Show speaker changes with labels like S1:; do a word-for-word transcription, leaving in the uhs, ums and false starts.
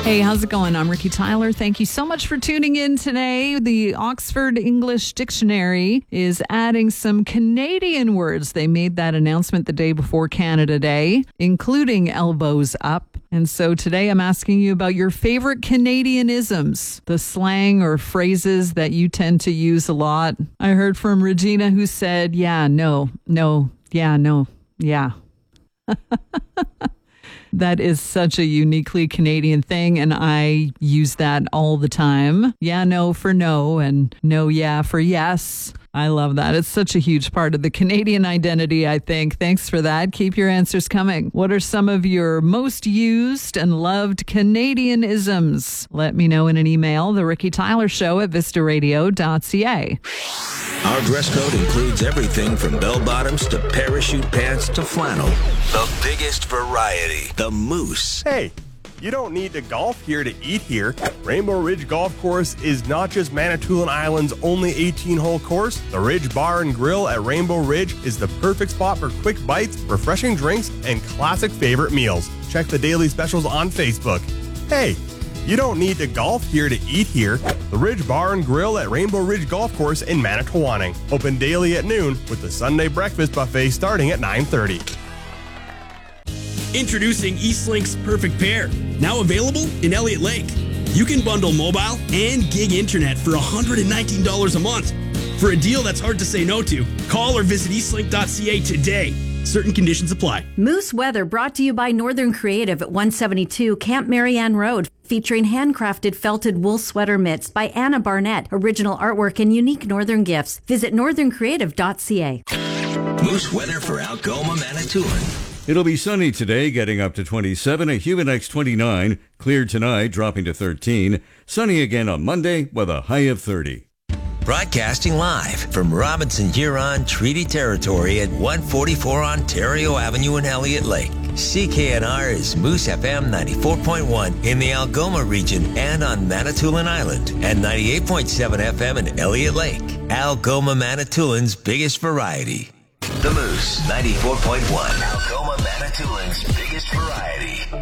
S1: Hey, how's it going? I'm Ricky Tyler. Thank you so much for tuning in today. The Oxford English Dictionary is adding some Canadian words. They made that announcement the day before Canada Day, including elbows up. And so today I'm asking you about your favorite Canadianisms, the slang or phrases that you tend to use a lot. I heard from Regina who said, yeah, no, no, yeah, no, yeah. That is such a uniquely Canadian thing, and I use that all the time. Yeah, no for no, and no, yeah for yes. I love that. It's such a huge part of the Canadian identity, I think. Thanks for that. Keep your answers coming. What are some of your most used and loved Canadianisms? Let me know in an email, The Ricky Tyler Show at vista radio dot c a.
S2: Our dress code includes everything from bell-bottoms to parachute pants to flannel. The biggest variety, the Moose.
S3: Hey, you don't need to golf here to eat here. Rainbow Ridge Golf Course is not just Manitoulin Island's only eighteen-hole course. The Ridge Bar and Grill at Rainbow Ridge is the perfect spot for quick bites, refreshing drinks, and classic favorite meals. Check the daily specials on Facebook. Hey, you don't need to golf here to eat here. The Ridge Bar and Grill at Rainbow Ridge Golf Course in Manitowoc. Open daily at noon with the Sunday breakfast buffet starting at nine thirty.
S4: Introducing Eastlink's Perfect Pair, now available in Elliott Lake. You can bundle mobile and gig internet for one hundred nineteen dollars a month. For a deal that's hard to say no to, call or visit eastlink dot c a today. Certain conditions apply.
S5: Moose Weather brought to you by Northern Creative at one seventy-two Camp Marianne Road, featuring handcrafted felted wool sweater mitts by Anna Barnett, original artwork and unique Northern gifts. Visit northern creative dot c a.
S2: Moose weather for Algoma, Manitoulin.
S6: It'll be sunny today, getting up to twenty-seven, a humid next twenty-nine, clear tonight, dropping to thirteen, sunny again on Monday with a high of thirty.
S2: Broadcasting live from Robinson Huron Treaty Territory at one forty-four Ontario Avenue in Elliott Lake. C K N R is Moose F M ninety-four point one in the Algoma region and on Manitoulin Island, and ninety-eight point seven F M in Elliott Lake. Algoma, Manitoulin's biggest variety. The Moose ninety-four point one. Algoma, Manitoulin's biggest variety.